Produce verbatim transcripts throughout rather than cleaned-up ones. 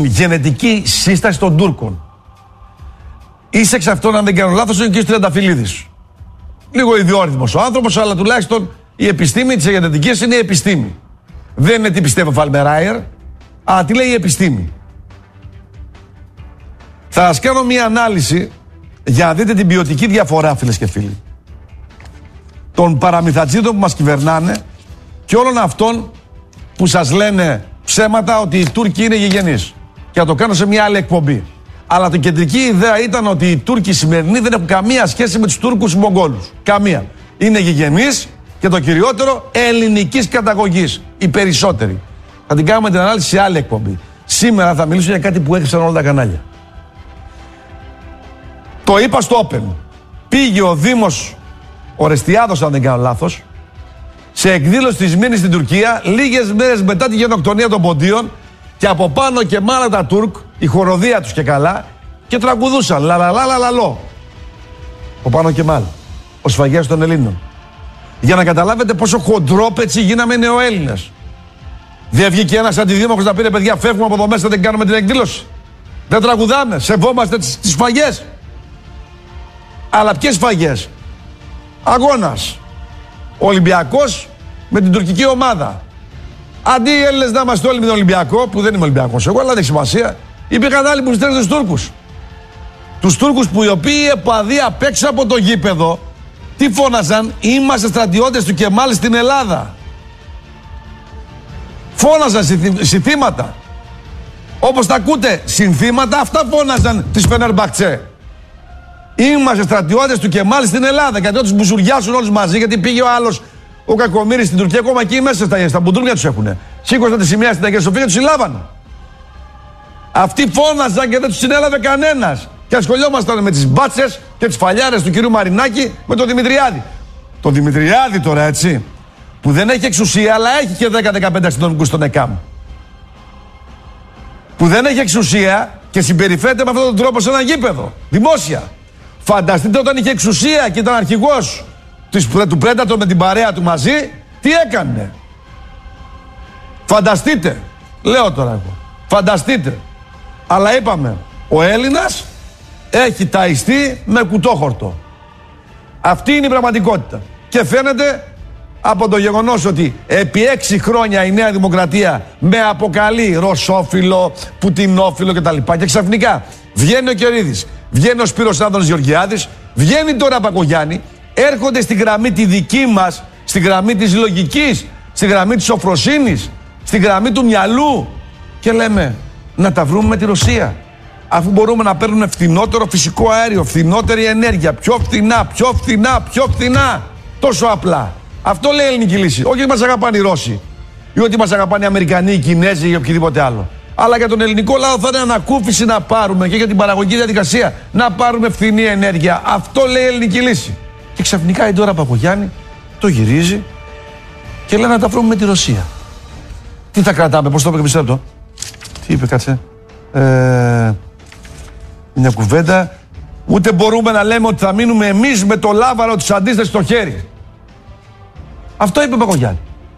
Γενετική σύσταση των Τούρκων. Είσαι εξ αυτών, αν δεν κάνω λάθος, είναι και ο Τριανταφυλλίδης. Λίγο ιδιόρυθμος ο άνθρωπος, αλλά τουλάχιστον η επιστήμη της γενετικής είναι η επιστήμη. Δεν είναι τι πιστεύει ο Φαλμεράιερ, αλλά τι λέει η επιστήμη. Θα σας κάνω μία ανάλυση για να δείτε την ποιοτική διαφορά, φίλες και φίλοι, των παραμυθατζίδων που μας κυβερνάνε και όλων αυτών που σας λένε ψέματα ότι οι Τούρκοι είναι γηγενείς. Και θα το κάνω σε μια άλλη εκπομπή. Αλλά το κεντρική ιδέα ήταν ότι οι Τούρκοι σημερινοί δεν έχουν καμία σχέση με τους Τούρκους Μογγόλους. Καμία. Είναι γηγενείς και το κυριότερο ελληνικής καταγωγής. Οι περισσότεροι. Θα την κάνουμε την ανάλυση σε άλλη εκπομπή. Σήμερα θα μιλήσω για κάτι που έκρυψαν όλα τα κανάλια. Το είπα στο Open. Πήγε ο Δήμος Ορεστιάδος, αν δεν κάνω λάθος, σε εκδήλωση της Μήνης στην Τουρκία, λίγες μέρες μετά τη γενοκτονία των Ποντίων, και από πάνω και μάλα τα Τούρκ, η χοροδία τους και καλά, και τραγουδούσαν λαλαλαλαλαλό. Από πάνω και μάλα. Ο σφαγιάς των Ελλήνων. Για να καταλάβετε πόσο χοντρόπετσι γίναμε νεοέλληνες. Δεν βγήκε ένας αντιδήμαρχος να πει: παιδιά, φεύγουμε από εδώ μέσα, δεν κάνουμε την εκδήλωση. Δεν τραγουδάμε, σεβόμαστε τις, τις σφαγές. Αλλά ποιες σφαγές? Αγώνας. Ο Ολυμπιακός με την τουρκική ομάδα. Αντί οι Έλληνες να είμαστε όλοι με τον Ολυμπιακό, που δεν είμαι Ολυμπιακός εγώ, αλλά δεν έχει σημασία, υπήρχαν άλλοι που στέλνουν τους Τούρκους. Τους Τούρκους που οι οποίοι επαδοί απ' έξω από το γήπεδο, τι φώναζαν? Είμαστε στρατιώτες του Κεμάλ στην Ελλάδα. Φώναζαν συνθήματα. Όπως τα ακούτε, συνθήματα, αυτά φώναζαν τις Φενερμπαχτσέ. Είμαστε στρατιώτες του Κεμάλ στην Ελλάδα. Γιατί να τους μπουζουριάσουν όλους μαζί, γιατί πήγε ο άλλος, ο Κακομοίρης, στην Τουρκία, ακόμα εκεί μέσα στα, στα μπουντρούμια τους έχουνε. Σήκωσαν τη σημαία στην Αγία Σοφία και τους συλλάβαν. Αυτοί φώναζαν και δεν τους συνέλαβε κανένας. Και ασχολιόμασταν με τις μπάτσες και τις φαλιάρες του κυρίου Μαρινάκη με τον Δημητριάδη. Το Δημητριάδη τώρα, έτσι, που δεν έχει εξουσία, αλλά έχει και δέκα δεκαπέντε αστυνομικούς στον ΕΚΑΜ. Που δεν έχει εξουσία και συμπεριφέρεται με αυτόν τον τρόπο σε ένα γήπεδο. Δημόσια. Φανταστείτε όταν είχε εξουσία και ήταν αρχηγός του Πρέντατορ με την παρέα του μαζί, τι έκανε? Φανταστείτε. Λέω τώρα εγώ. Φανταστείτε. Αλλά είπαμε, ο Έλληνας έχει ταϊστεί με κουτόχορτο. Αυτή είναι η πραγματικότητα. Και φαίνεται από το γεγονός ότι επί έξι χρόνια η Νέα Δημοκρατία με αποκαλεί ρωσόφιλο, πουτινόφιλο κτλ. Και ξαφνικά βγαίνει ο Κερίδης, βγαίνει ο Σπύρος Άδωνης Γεωργιάδης, βγαίνει τώρα Πακογιάννη, έρχονται στη γραμμή τη δική μας, στη γραμμή της λογικής, στη γραμμή της σοφροσύνης, στη γραμμή του μυαλού και λέμε να τα βρούμε με τη Ρωσία. Αφού μπορούμε να παίρνουμε φθηνότερο φυσικό αέριο, φθηνότερη ενέργεια, πιο φθηνά, πιο φθηνά, πιο φθηνά. Τόσο απλά. Αυτό λέει η ελληνική λύση. Όχι ότι μας αγαπάνε οι Ρώσοι ή ότι μας αγαπάνε οι Αμερικανοί, οι Κινέζοι ή οποιοδήποτε άλλο. Αλλά για τον ελληνικό λαό θα είναι ανακούφιση να πάρουμε και για την παραγωγική διαδικασία να πάρουμε φθηνή ενέργεια. Αυτό λέει η ελληνική λύση. Και ξαφνικά η Ντόρα Παπογιάννη το γυρίζει και λέει να τα βρούμε με τη Ρωσία. Τι θα κρατάμε, πώς το είπε, μισό λεπτό. Τι είπε, κάτσε. Ε, μια κουβέντα. Ούτε μπορούμε να λέμε ότι θα μείνουμε εμείς με το λάβαρο της αντίστασης στο χέρι. Αυτό είπε ο Παπογιάννη.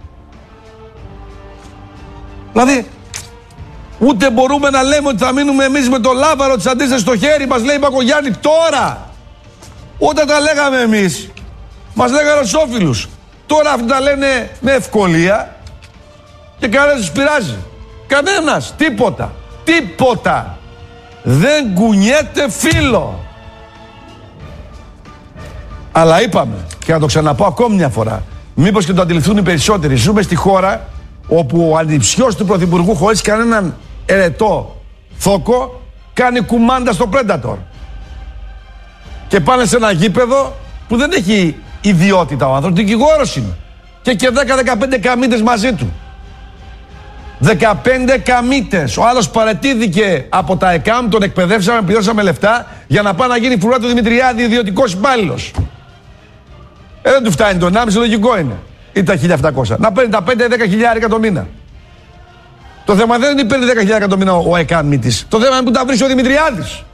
Δηλαδή, ούτε μπορούμε να λέμε ότι θα μείνουμε εμείς με το λάβαρο της αντίστασης στο χέρι, μας λέει η Παπογιάννη τώρα. Όταν τα λέγαμε εμείς, μας λέγανε ρωσόφιλους. Τώρα αυτοί τα λένε με ευκολία και κανένας τους πειράζει. Κανένας, τίποτα, τίποτα. Δεν κουνιέται φύλλο. Αλλά είπαμε, και να το ξαναπώ ακόμη μια φορά, μήπως και το αντιληφθούν οι περισσότεροι, ζούμε στη χώρα όπου ο ανιψιός του Πρωθυπουργού χωρίς κανέναν ερετό θόκο κάνει κουμάντα στο Πρέντατορ. Και πάνε σε ένα γήπεδο που δεν έχει ιδιότητα ο άνθρωπος, δικηγόρος είναι. Και και δέκα δεκαπέντε καμίτες μαζί του. δεκαπέντε καμίτες. Ο άλλος παρετήθηκε από τα ΕΚΑΜ, τον εκπαιδεύσαμε, πληρώσαμε λεφτά για να πάει να γίνει φρουρά του Δημητριάδη, ιδιωτικός υπάλληλος. Ε, δεν του φτάνει το ενάμιση, λογικό είναι. Ή τα χίλια επτακόσια. Να παίρνει τα πέντε δέκα χιλιάρικα το μήνα. Το θέμα δεν είναι παίρνει δέκα χιλιάρικα το μήνα ο ΕΚΑΜίτης. Το θέμα είναι που τα βρίσκει ο Δημητριάδης.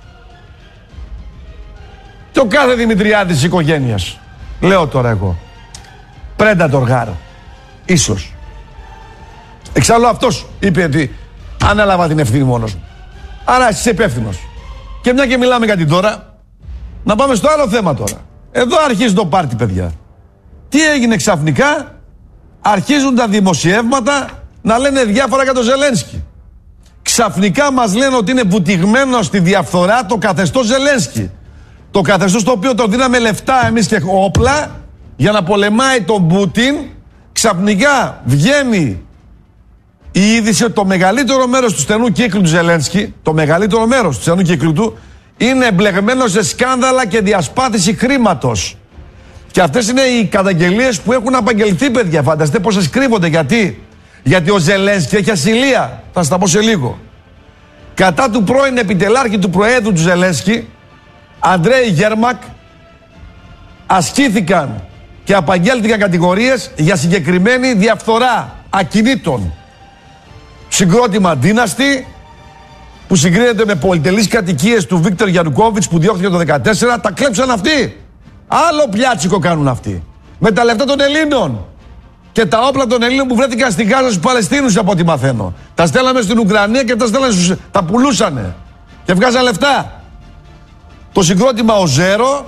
Και ο κάθε Δημητριάδης της οικογένειας. Λέω τώρα εγώ. Πρέντατορ γάρο. Ίσως. Εξάλλου αυτός είπε ότι ανέλαβα την ευθύνη μόνος μου. Άρα εσύ είσαι υπεύθυνος. Και μια και μιλάμε για την τώρα, να πάμε στο άλλο θέμα τώρα. Εδώ αρχίζει το πάρτι, παιδιά. Τι έγινε ξαφνικά? Αρχίζουν τα δημοσιεύματα να λένε διάφορα για τον Ζελένσκι. Ξαφνικά μας λένε ότι είναι βουτυγμένο στη διαφθορά το καθεστώς Ζελένσκι. Το καθεστώς το οποίο το δίναμε λεφτά εμείς και όπλα για να πολεμάει τον Πούτιν. Ξαφνικά βγαίνει η είδηση ότι το μεγαλύτερο μέρος του στενού κύκλου του Ζελένσκι, το μεγαλύτερο μέρος του στενού κύκλου του, είναι εμπλεγμένο σε σκάνδαλα και διασπάθηση χρήματος. Και αυτές είναι οι καταγγελίες που έχουν απαγγελθεί, παιδιά. Φανταστείτε πόσες κρύβονται. Γιατί? Γιατί ο Ζελένσκι έχει ασυλία. Θα σας τα πω σε λίγο. Κατά του πρώην επιτελάρχη του Προέδρου του Ζελένσκι, Αντρέι Γέρμακ, ασκήθηκαν και απαγγέλθηκαν κατηγορίες για συγκεκριμένη διαφθορά ακινήτων. Συγκρότημα Dynasty, που συγκρίνεται με πολυτελείς κατοικίες του Βίκτορ Γιαννουκόβιτς που διώχθηκε το δύο χιλιάδες δεκατέσσερα, τα κλέψαν αυτοί. Άλλο πιάτσικο κάνουν αυτοί. Με τα λεφτά των Ελλήνων. Και τα όπλα των Ελλήνων που βρέθηκαν στην Γάζα στους Παλαιστίνους, από ό,τι μαθαίνω. Τα στέλναμε στην Ουκρανία και τα στέλναμε στους... τα πουλούσανε. Και βγάζαν λεφτά. Το συγκρότημα Οζέρο.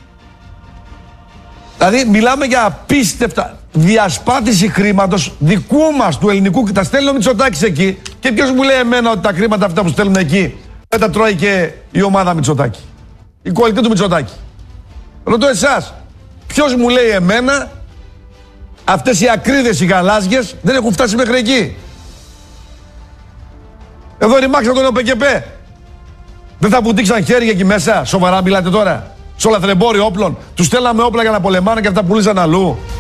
Δηλαδή μιλάμε για απίστευτα διασπάθηση χρήματος δικού μας, του ελληνικού. Τα στέλνει ο Μητσοτάκης εκεί. Και ποιος μου λέει εμένα ότι τα χρήματα αυτά που στέλνουν εκεί δεν τα τρώει και η ομάδα Μητσοτάκη? Η κολλητή του Μητσοτάκη. Ρωτώ εσάς, ποιος μου λέει εμένα αυτές οι ακρίδες οι γαλάζιες δεν έχουν φτάσει μέχρι εκεί? Εδώ ρημάξαν τον ΟΠΕΚΕΠΕ. Δεν θα βουτήξαν χέρια εκεί μέσα? Σοβαρά μιλάτε τώρα? Στο λαθρεμπόριο όπλων. Τους στέλναμε όπλα για να πολεμάνε και αυτά πουλήσαν αλλού.